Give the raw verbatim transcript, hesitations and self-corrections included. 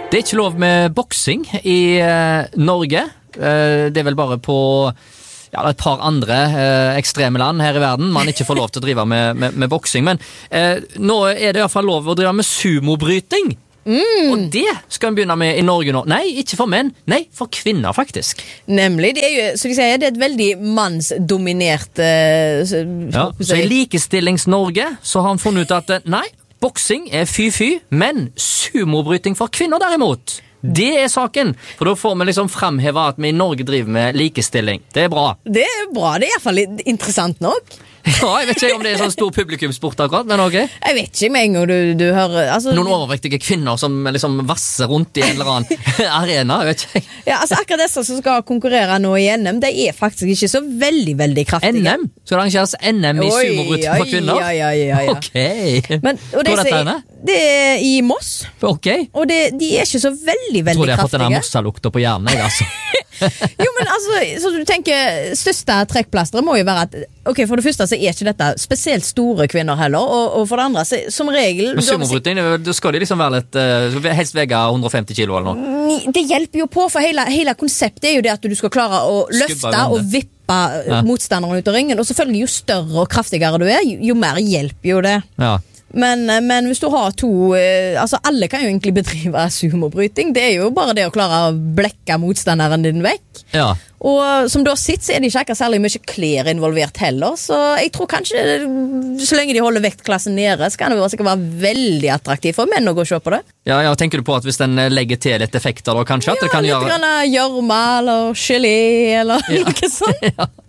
Det er ikke lov med boksing i eh, Norge. Eh, det er vel bare på ja, et par andre eh, ekstreme land her i verden man ikke får lov til å drive med, med, med boksing. Men eh, nå er det i hvert fall lov å drive med sumobryting. Mm. Og det skal vi begynne med i Norge nå. Nei, ikke for menn. Nei, for kvinner faktisk. Nemlig, det er jo, så de sier, det er et veldig mannsdominert uh, så, ja, så i Likestillings-Norge så har han funnet ut at nei, boksing er fy-fy, men sumobryting for kvinner derimot, det er saken. For da får vi liksom fremheve at vi i Norge driver med likestilling. Det er bra. Det er bra, det er i hvert fall interessant nok. Ja, jeg vet ikke om det er sånn stor publikumsport akkurat, men ok. Jeg vet ikke med en gang du, du hører altså, noen overvektige kvinner som liksom vasser rundt i en eller annen arena, jeg vet ikke. Ja, altså akkurat disse som skal konkurrere nå i N M, det er faktisk ikke så veldig, veldig kraftige. N M? Skal det arrangeres N M i sumobryting for kvinner? Ja, ja, ja, ja. Ok. Men, og det, Hvor er dette henne? Det er i Moss. Ok. Og det, de er ikke så veldig, veldig kraftige. Jeg tror de har fått denne mossalukta på hjernen, jeg altså. Jo, men altså, så du tenker, største trekkplasteret må jo være at, ok, for det første så er ikke dette spesielt store kvinner heller, og, og for det andre, så, som regel... Men sumobryting, da skal de liksom være litt, uh, helst vege hundre og femti kilo eller noe? Det hjelper jo på, for hele, hele konseptet er jo det at du skal klare å løfte og vippe ja. motstanderen ut av ringen, og selvfølgelig jo større og kraftigere du er, jo, jo mer hjelper jo det. Ja. Men, men hvis du har to altså alle kan jo egentlig bedrive sumobryting. Det er jo bare det å klare å blekke motstanderen din vekk. Ja. Og som du har sett, så er det ikke akkurat særlig mye klær involvert heller. Så jeg tror kanskje så lenge de holder vektklassen nede, så kan det sikkert være veldig attraktivt for menn å gå og se på det. Ja, ja, tenker du på at hvis den legger til litt effekter da, kanskje? Ja, at det kan litt gjøre... grann gjørme eller gelé eller ja. noe sånt. Ja.